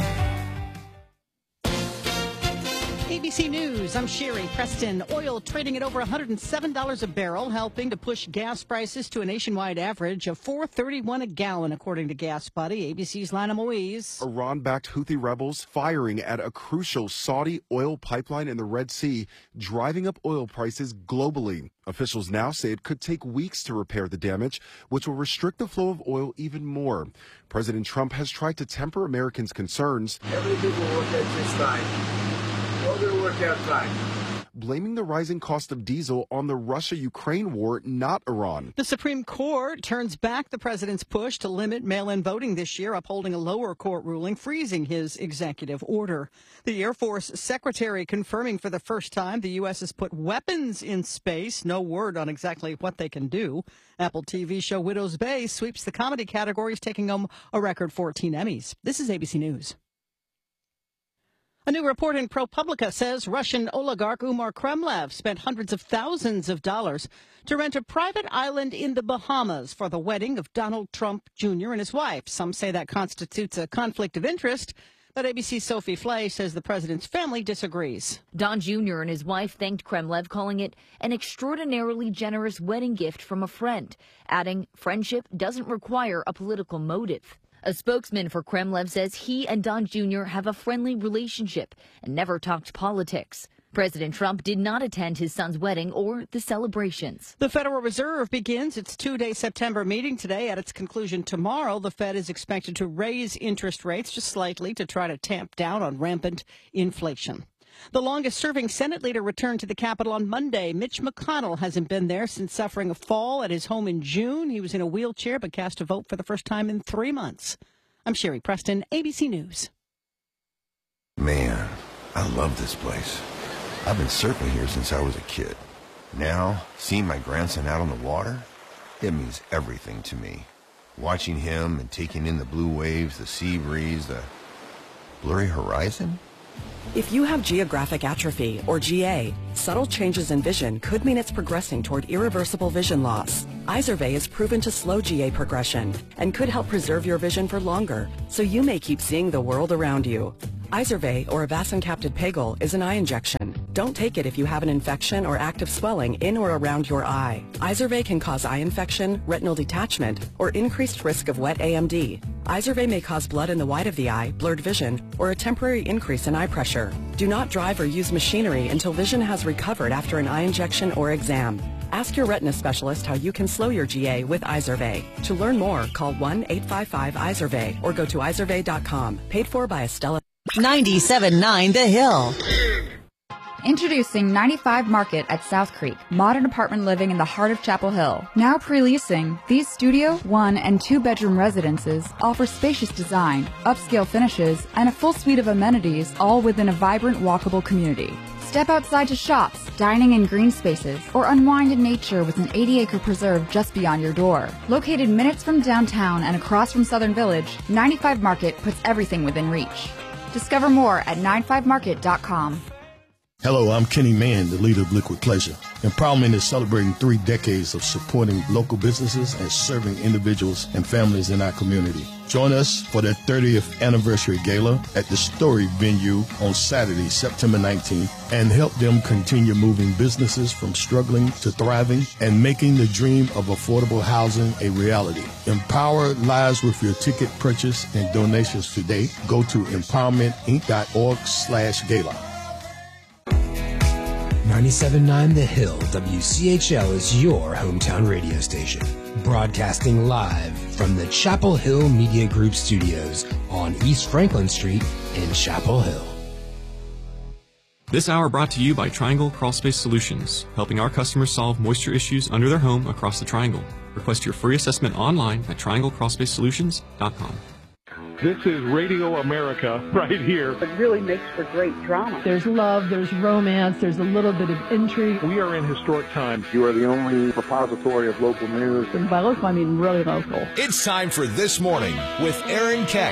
ABC News, I'm Sherry Preston. Oil trading at over $107 a barrel, helping to push gas prices to a nationwide average of $4.31 a gallon, according to Gas Buddy. ABC's Lana Moise. Iran-backed Houthi rebels firing at a crucial Saudi oil pipeline in the Red Sea, driving up oil prices globally. Officials now say it could take weeks to repair the damage, which will restrict the flow of oil even more. President Trump has tried to temper Americans' concerns. Everything will work out just fine. All going to work out fine. Blaming the rising cost of diesel on the Russia-Ukraine war, not Iran. The Supreme Court turns back the president's push to limit mail-in voting this year, upholding a lower court ruling freezing his executive order. The Air Force Secretary confirming for the first time the U.S. has put weapons in space. No word on exactly what they can do. Apple TV show Widow's Bay sweeps the comedy categories, taking home a record 14 Emmys. This is ABC News. A new report in ProPublica says Russian oligarch Umar Kremlev spent hundreds of thousands of dollars to rent a private island in the Bahamas for the wedding of Donald Trump Jr. and his wife. Some say that constitutes a conflict of interest, but ABC's Sophie Flay says the president's family disagrees. Don Jr. and his wife thanked Kremlev, calling it an extraordinarily generous wedding gift from a friend, adding friendship doesn't require a political motive. A spokesman for Kremlev says he and Don Jr. have a friendly relationship and never talked politics. President Trump did not attend his son's wedding or the celebrations. The Federal Reserve begins its two-day September meeting today. At its conclusion tomorrow, the Fed is expected to raise interest rates just slightly to try to tamp down on rampant inflation. The longest-serving Senate leader returned to the Capitol on Monday. Mitch McConnell hasn't been there since suffering a fall at his home in June. He was in a wheelchair but cast a vote for the first time in 3 months. I'm Sherry Preston, ABC News. Man, I love this place. I've been surfing here since I was a kid. Now, seeing my grandson out on the water, it means everything to me. Watching him and taking in the blue waves, the sea breeze, the blurry horizon. If you have geographic atrophy, or GA, subtle changes in vision could mean it's progressing toward irreversible vision loss. Izervay is proven to slow GA progression and could help preserve your vision for longer, so you may keep seeing the world around you. Izervay, or avacincaptad pegol, is an eye injection. Don't take it if you have an infection or active swelling in or around your eye. Izervay can cause eye infection, retinal detachment, or increased risk of wet AMD. Izervay may cause blood in the white of the eye, blurred vision, or a temporary increase in eye pressure. Do not drive or use machinery until vision has recovered after an eye injection or exam. Ask your retina specialist how you can slow your GA with Izervay. To learn more, call 1-855-IZERVAY or go to izervay.com. Paid for by Estella. 97.9 The Hill. Introducing 95 Market at South Creek, modern apartment living in the heart of Chapel Hill. Now pre-leasing, these studio, 1- and 2-bedroom residences offer spacious design, upscale finishes, and a full suite of amenities, all within a vibrant, walkable community. Step outside to shops, dining in green spaces, or unwind in nature with an 80-acre preserve just beyond your door. Located minutes from downtown and across from Southern Village, 95 Market puts everything within reach. Discover more at 95market.com. Hello, I'm Kenny Mann, the leader of Liquid Pleasure. Empowerment is celebrating 3 decades of supporting local businesses and serving individuals and families in our community. Join us for their 30th anniversary gala at the Story venue on Saturday, September 19th, and help them continue moving businesses from struggling to thriving and making the dream of affordable housing a reality. Empower lives with your ticket purchase and donations today. Go to empowermentinc.org/gala. 97.9 The Hill, WCHL is your hometown radio station. Broadcasting live from the Chapel Hill Media Group studios on East Franklin Street in Chapel Hill. This hour brought to you by Triangle Crawlspace Solutions, helping our customers solve moisture issues under their home across the Triangle. Request your free assessment online at trianglecrawlspacesolutions.com. This is Radio America right here. It really makes for great drama. There's love, there's romance, there's a little bit of intrigue. We are in historic times. You are the only repository of local news. And by local, I mean really local. It's time for This Morning with Aaron Keck.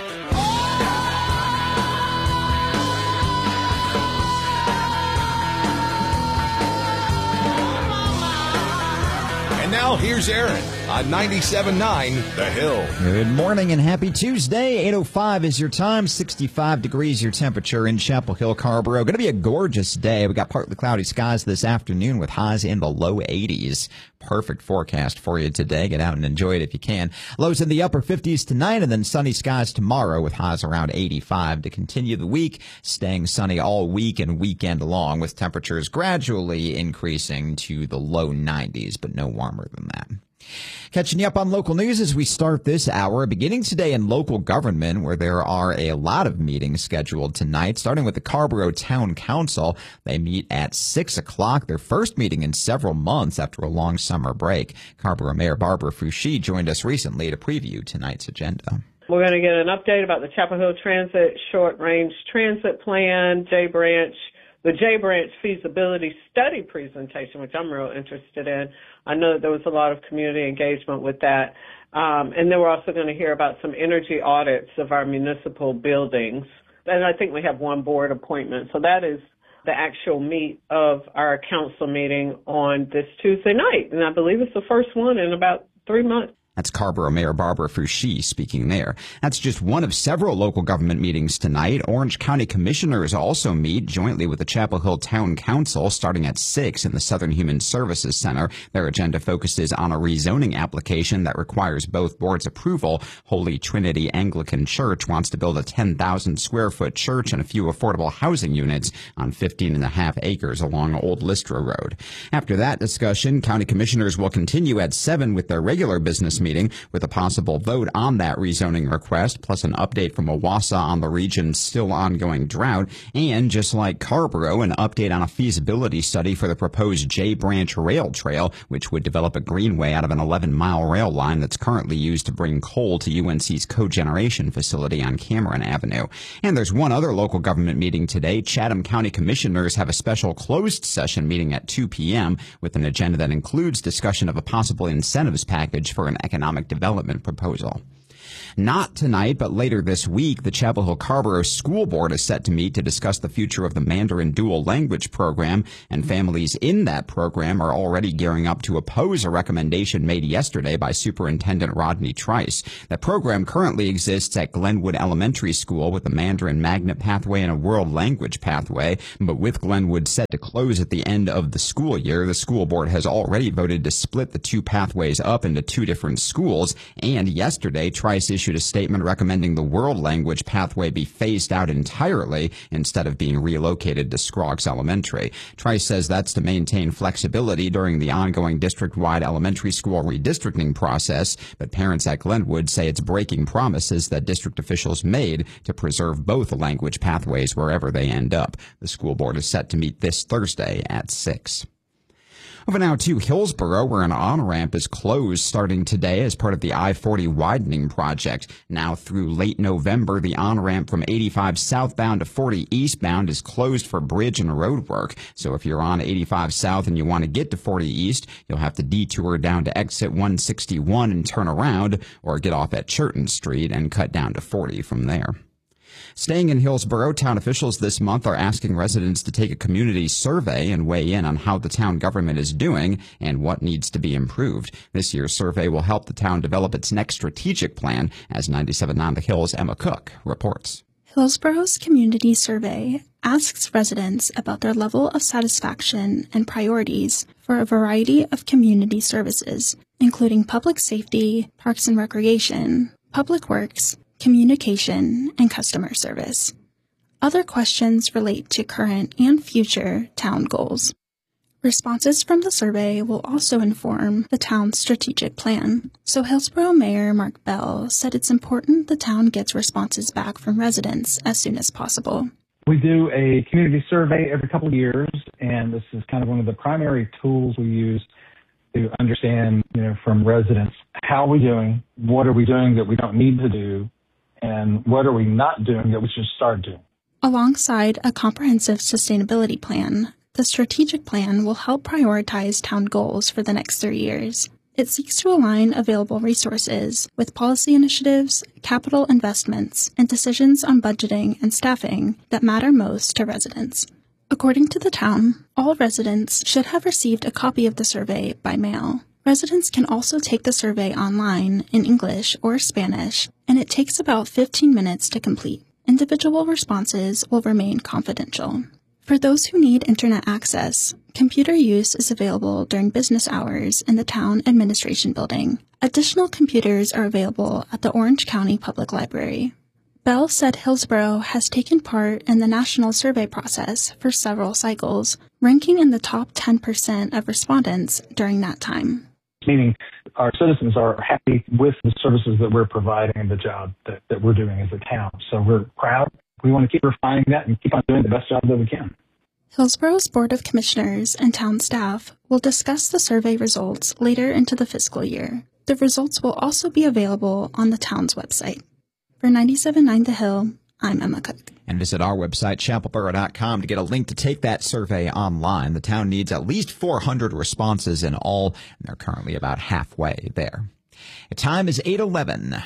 And now here's Aaron on 97.9 The Hill. Good morning and happy Tuesday. 8:05 is your time. 65 degrees your temperature in Chapel Hill, Carrboro. Going to be a gorgeous day. We got partly cloudy skies this afternoon with highs in the low 80s. Perfect forecast for you today. Get out and enjoy it if you can. Lows in the upper 50s tonight, and then sunny skies tomorrow with highs around 85 to continue the week, staying sunny all week and weekend long, with temperatures gradually increasing to the low 90s, but no warmer than that. Catching you up on local news as we start this hour, beginning today in local government, where there are a lot of meetings scheduled tonight, starting with the Carrboro Town Council. They meet at 6 o'clock, their first meeting in several months after a long summer break. Carrboro Mayor Barbara Foushee joined us recently to preview tonight's agenda. We're going to get an update about the Chapel Hill Transit Short-Range Transit Plan, the J Branch feasibility study presentation, which I'm real interested in. I know that there was a lot of community engagement with that. And then we're also going to hear about some energy audits of our municipal buildings. And I think we have one board appointment. So that is the actual meat of our council meeting on this Tuesday night. And I believe it's the first one in about 3 months. That's Carrboro Mayor Barbara Foushee speaking there. That's just one of several local government meetings tonight. Orange County Commissioners also meet jointly with the Chapel Hill Town Council starting at 6 in the Southern Human Services Center. Their agenda focuses on a rezoning application that requires both boards' approval. Holy Trinity Anglican Church wants to build a 10,000-square-foot church and a few affordable housing units on 15.5 acres along Old Lystra Road. After that discussion, County Commissioners will continue at 7 with their regular business meeting with a possible vote on that rezoning request, plus an update from Owasso on the region's still ongoing drought, and just like Carrboro, an update on a feasibility study for the proposed J Branch Rail Trail, which would develop a greenway out of an 11-mile rail line that's currently used to bring coal to UNC's cogeneration facility on Cameron Avenue. And there's one other local government meeting today. Chatham County Commissioners have a special closed session meeting at 2 p.m. with an agenda that includes discussion of a possible incentives package for an economic development proposal. Not tonight, but later this week, the Chapel Hill Carrboro School Board is set to meet to discuss the future of the Mandarin dual language program, and families in that program are already gearing up to oppose a recommendation made yesterday by Superintendent Rodney Trice. The program currently exists at Glenwood Elementary School with a Mandarin Magnet pathway and a World Language pathway, but with Glenwood set to close at the end of the school year, the school board has already voted to split the two pathways up into two different schools, and yesterday Trice issued a statement recommending the World Language pathway be phased out entirely instead of being relocated to Scroggs Elementary. Trice says that's to maintain flexibility during the ongoing district-wide elementary school redistricting process, but parents at Glenwood say it's breaking promises that district officials made to preserve both language pathways wherever they end up. The school board is set to meet this Thursday at 6. Over now to Hillsborough, where an on-ramp is closed starting today as part of the I-40 widening project. Now through late November, the on-ramp from 85 southbound to 40 eastbound is closed for bridge and road work. So if you're on 85 south and you want to get to 40 east, you'll have to detour down to exit 161 and turn around, or get off at Churton Street and cut down to 40 from there. Staying in Hillsborough, town officials this month are asking residents to take a community survey and weigh in on how the town government is doing and what needs to be improved. This year's survey will help the town develop its next strategic plan, as 97.9 The Hill's Emma Cook reports. Hillsborough's community survey asks residents about their level of satisfaction and priorities for a variety of community services, including public safety, parks and recreation, public works, communication, and customer service. Other questions relate to current and future town goals. Responses from the survey will also inform the town's strategic plan. So Hillsborough Mayor Mark Bell said it's important the town gets responses back from residents as soon as possible. We do a community survey every couple of years, and this is kind of one of the primary tools we use to understand, from residents, how are we doing, what are we doing that we don't need to do, and what are we not doing that we should start doing. Alongside a comprehensive sustainability plan, the strategic plan will help prioritize town goals for the next 3 years. It seeks to align available resources with policy initiatives, capital investments, and decisions on budgeting and staffing that matter most to residents. According to the town, all residents should have received a copy of the survey by mail. Residents can also take the survey online in English or Spanish, and it takes about 15 minutes to complete. Individual responses will remain confidential. For those who need internet access, computer use is available during business hours in the town administration building. Additional computers are available at the Orange County Public Library. Bell said Hillsborough has taken part in the national survey process for several cycles, ranking in the top 10% of respondents during that time. Meaning our citizens are happy with the services that we're providing and the job that we're doing as a town. So we're proud. We want to keep refining that and keep on doing the best job that we can. Hillsborough's Board of Commissioners and town staff will discuss the survey results later into the fiscal year. The results will also be available on the town's website. For 97.9 The Hill, I'm Emma Cook. And visit our website, chapelboro.com, to get a link to take that survey online. The town needs at least 400 responses in all, and they're currently about halfway there. The time is 8:11.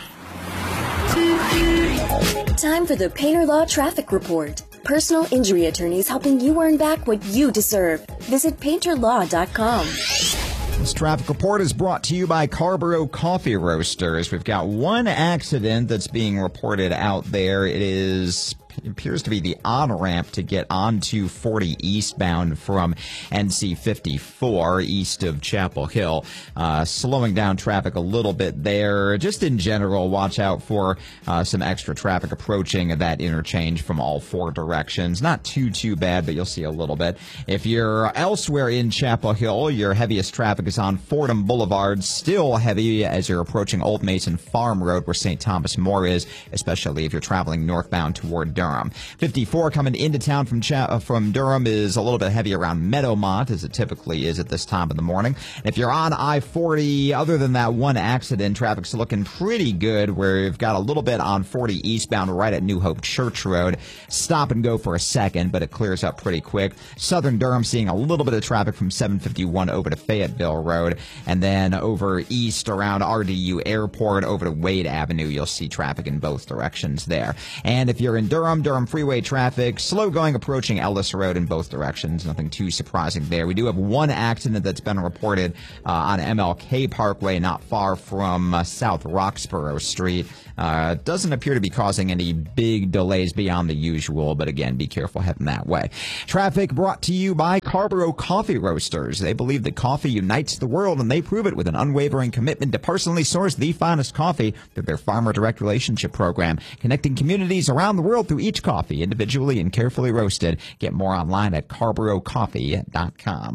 Time for the Painter Law Traffic Report. Personal injury attorneys helping you earn back what you deserve. Visit painterlaw.com. This traffic report is brought to you by Carrboro Coffee Roasters. We've got one accident that's being reported out there. It is appears to be the on-ramp to get onto 40 eastbound from NC 54 east of Chapel Hill. Slowing down traffic a little bit there. Just in general, watch out for some extra traffic approaching that interchange from all four directions. Not too bad, but you'll see a little bit. If you're elsewhere in Chapel Hill, your heaviest traffic is on Fordham Boulevard. Still heavy as you're approaching Old Mason Farm Road where St. Thomas More is, especially if you're traveling northbound toward Durham. 54 coming into town from Durham is a little bit heavy around Meadowmont, as it typically is at this time of the morning. And if you're on I-40, other than that one accident, traffic's looking pretty good where you've got a little bit on 40 eastbound right at New Hope Church Road. Stop and go for a second, but it clears up pretty quick. Southern Durham seeing a little bit of traffic from 751 over to Fayetteville Road, and then over east around RDU Airport over to Wade Avenue. You'll see traffic in both directions there. And if you're in Durham freeway traffic, slow going approaching Ellis Road in both directions. Nothing too surprising there. We do have one accident that's been reported on MLK Parkway, not far from South Roxborough Street. Doesn't appear to be causing any big delays beyond the usual, but again, be careful heading that way. Traffic brought to you by Carborough Coffee Roasters. They believe that coffee unites the world, and they prove it with an unwavering commitment to personally source the finest coffee through their Farmer Direct Relationship Program, connecting communities around the world through each coffee, individually and carefully roasted. Get more online at carboroughcoffee.com.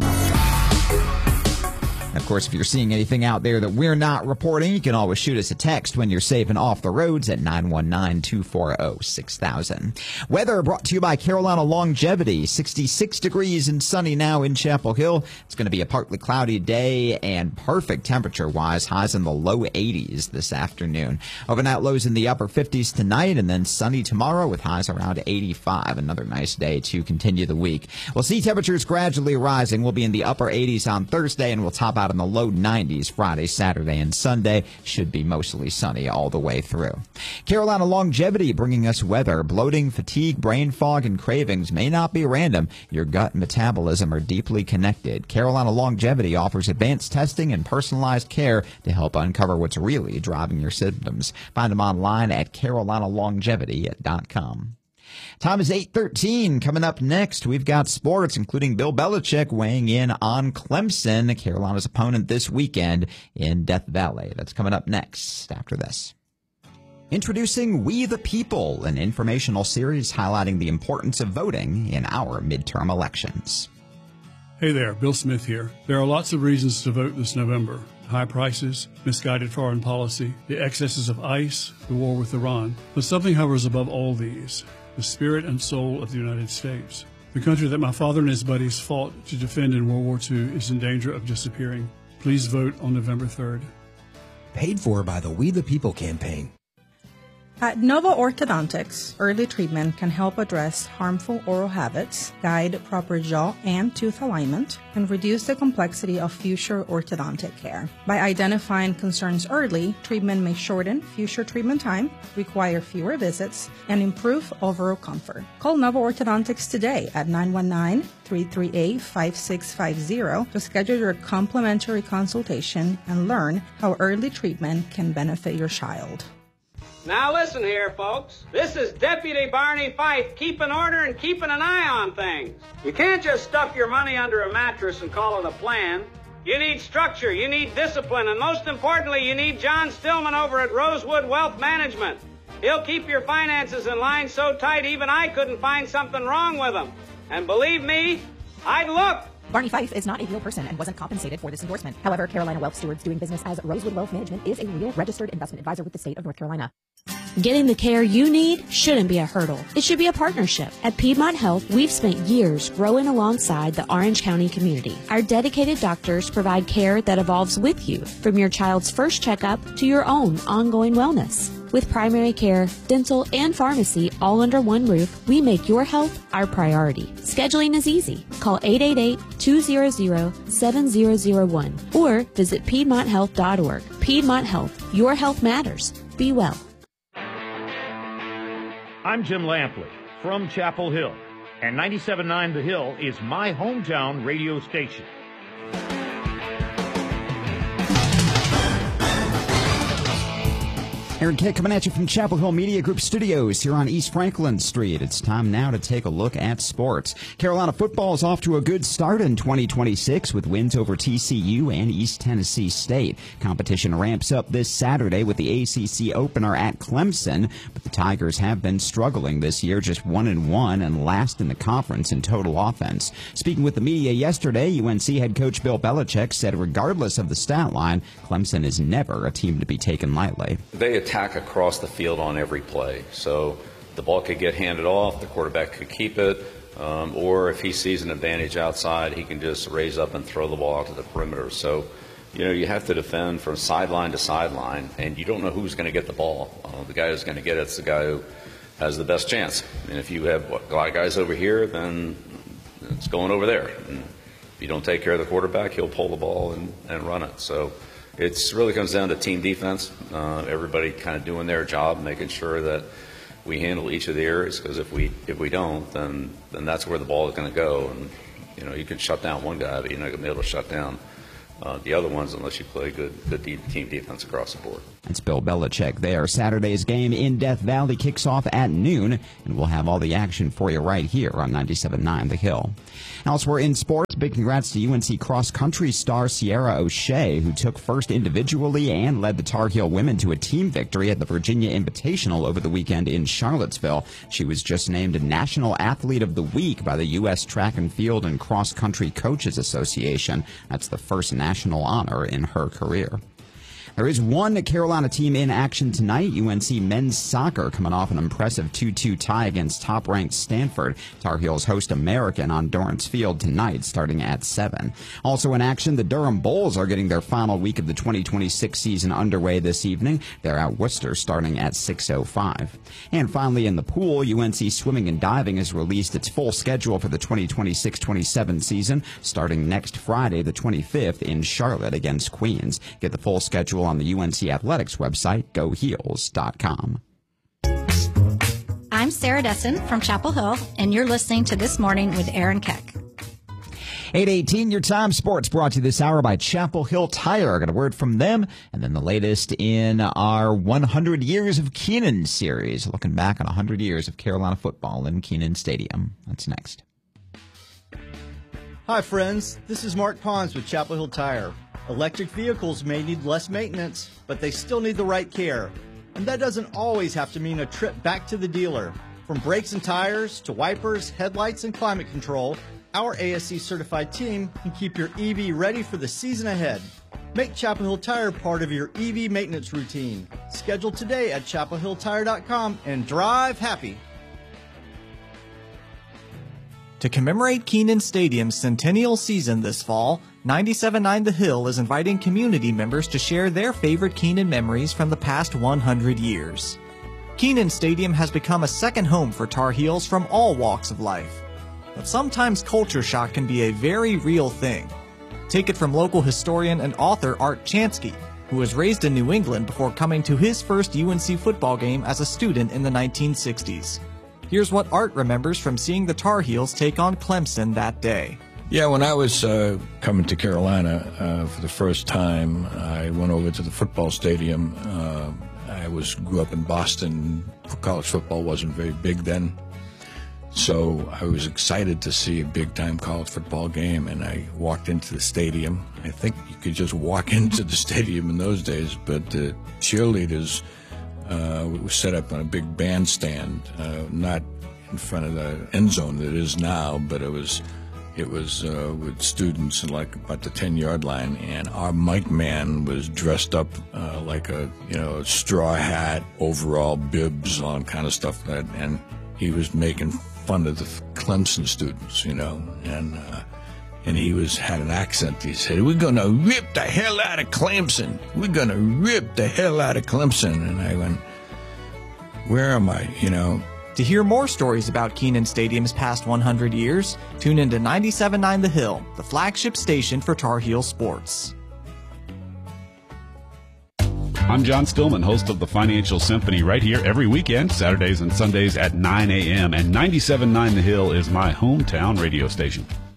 Of course, if you're seeing anything out there that we're not reporting, you can always shoot us a text when you're safe and off the roads at 919-240-6000. Weather brought to you by Carolina Longevity. 66 degrees and sunny now in Chapel Hill. It's going to be a partly cloudy day and perfect temperature-wise. Highs in the low 80s this afternoon. Overnight lows in the upper 50s tonight, and then sunny tomorrow with highs around 85. Another nice day to continue the week. We'll see temperatures gradually rising. We'll be in the upper 80s on Thursday, and we'll top out in the low 90s Friday, Saturday, and Sunday. Should be mostly sunny all the way through. Carolina Longevity bringing us weather. Bloating, fatigue, brain fog, and cravings may not be random. Your gut and metabolism are deeply connected. Carolina Longevity offers advanced testing and personalized care to help uncover what's really driving your symptoms. Find them online at carolinalongevity.com. Time is 8:13. Coming up next, we've got sports, including Bill Belichick weighing in on Clemson, Carolina's opponent this weekend in Death Valley. That's coming up next after this. Introducing We the People, an informational series highlighting the importance of voting in our midterm elections. Hey there, Bill Smith here. There are lots of reasons to vote this November. High prices, misguided foreign policy, the excesses of ICE, the war with Iran. But something hovers above all these: the spirit and soul of the United States. The country that my father and his buddies fought to defend in World War II is in danger of disappearing. Please vote on November 3rd. Paid for by the We the People campaign. At Nova Orthodontics, early treatment can help address harmful oral habits, guide proper jaw and tooth alignment, and reduce the complexity of future orthodontic care. By identifying concerns early, treatment may shorten future treatment time, require fewer visits, and improve overall comfort. Call Nova Orthodontics today at 919-338-5650 to schedule your complimentary consultation and learn how early treatment can benefit your child. Now listen here, folks. This is Deputy Barney Fife keeping order and keeping an eye on things. You can't just stuff your money under a mattress and call it a plan. You need structure, you need discipline, and most importantly, you need John Stillman over at Rosewood Wealth Management. He'll keep your finances in line so tight even I couldn't find something wrong with them. And believe me, I'd look. Barney Fife is not a real person and wasn't compensated for this endorsement. However, Carolina Wealth Stewards doing business as Rosewood Wealth Management is a real registered investment advisor with the state of North Carolina. Getting the care you need shouldn't be a hurdle. It should be a partnership. At Piedmont Health, we've spent years growing alongside the Orange County community. Our dedicated doctors provide care that evolves with you, from your child's first checkup to your own ongoing wellness. With primary care, dental, and pharmacy all under one roof, we make your health our priority. Scheduling is easy. Call 888-200-7001 or visit PiedmontHealth.org. Piedmont Health. Your health matters. Be well. I'm Jim Lampley from Chapel Hill, and 97.9 The Hill is my hometown radio station. Aaron Kick coming at you from Chapel Hill Media Group Studios here on East Franklin Street. It's time now to take a look at sports. Carolina football is off to a good start in 2026 with wins over TCU and East Tennessee State. Competition ramps up this Saturday with the ACC opener at Clemson, but the Tigers have been struggling this year, just 1-1 and last in the conference in total offense. Speaking with the media yesterday, UNC head coach Bill Belichick said regardless of the stat line, Clemson is never a team to be taken lightly. They attack across the field on every play. So the ball could get handed off, the quarterback could keep it, or if he sees an advantage outside, he can just raise up and throw the ball out to the perimeter. So, you have to defend from sideline to sideline, and you don't know who's going to get the ball. The guy who's going to get it's the guy who has the best chance. And if you have a lot of guys over here, then it's going over there. And if you don't take care of the quarterback, he'll pull the ball and run it. So it really comes down to team defense, everybody kind of doing their job, making sure that we handle each of the areas, because if we don't, then that's where the ball is going to go. And, you can shut down one guy, but you're not going to be able to shut down the other ones unless you play good team defense across the board. That's Bill Belichick there. Saturday's game in Death Valley kicks off at noon, and we'll have all the action for you right here on 97.9 The Hill. Elsewhere in sports, big congrats to UNC cross-country star Sierra O'Shea, who took first individually and led the Tar Heel women to a team victory at the Virginia Invitational over the weekend in Charlottesville. She was just named National Athlete of the Week by the U.S. Track and Field and Cross Country Coaches Association. That's the first national honor in her career. There is one Carolina team in action tonight. UNC men's soccer coming off an impressive 2-2 tie against top-ranked Stanford. Tar Heels host American on Dorrance Field tonight, starting at 7. Also in action, the Durham Bulls are getting their final week of the 2026 season underway this evening. They're at Worcester, starting at 6:05. And finally, in the pool, UNC Swimming and Diving has released its full schedule for the 2026-27 season, starting next Friday, the 25th, in Charlotte against Queens. Get the full schedule on the UNC Athletics website, goheels.com. I'm Sarah Dessen from Chapel Hill, and you're listening to This Morning with Aaron Keck. 8:18, your time sports brought to you this hour by Chapel Hill Tire. I got a word from them, and then the latest in our 100 Years of Kenan series, looking back on 100 years of Carolina football in Kenan Stadium. That's next. Hi, friends. This is Mark Pons with Chapel Hill Tire. Electric vehicles may need less maintenance, but they still need the right care. And that doesn't always have to mean a trip back to the dealer. From brakes and tires to wipers, headlights, and climate control, our ASC certified team can keep your EV ready for the season ahead. Make Chapel Hill Tire part of your EV maintenance routine. Schedule today at chapelhilltire.com and drive happy. To commemorate Kenan Stadium's centennial season this fall, 97.9 The Hill is inviting community members to share their favorite Kenan memories from the past 100 years. Kenan Stadium has become a second home for Tar Heels from all walks of life. But sometimes culture shock can be a very real thing. Take it from local historian and author Art Chansky, who was raised in New England before coming to his first UNC football game as a student in the 1960s. Here's what Art remembers from seeing the Tar Heels take on Clemson that day. Yeah, when I was coming to Carolina for the first time, I went over to the football stadium. I grew up in Boston. College football wasn't very big then. So I was excited to see a big-time college football game, and I walked into the stadium. I think you could just walk into the stadium in those days, but the cheerleaders were set up on a big bandstand, not in front of the end zone that it is now, but it was with students in like about the 10-yard line, and our mic man was dressed up like a straw hat, overall, bibs, all kind of stuff like that, and he was making fun of the Clemson students, and he had an accent. He said, "We're gonna rip the hell out of Clemson. We're gonna rip the hell out of Clemson." And I went, "Where am I?" To hear more stories about Kenan Stadium's past 100 years, tune into 97.9 The Hill, the flagship station for Tar Heel sports. I'm John Stillman, host of the Financial Symphony, right here every weekend, Saturdays and Sundays at 9 a.m. And 97.9 The Hill is my hometown radio station.